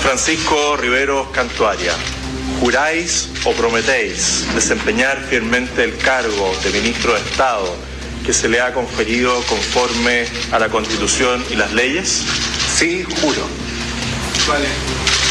Francisco Riveros Cantuaria, ¿juráis o prometéis desempeñar fielmente el cargo de ministro de Estado que se le ha conferido conforme a la Constitución y las leyes? Sí, juro. Vale.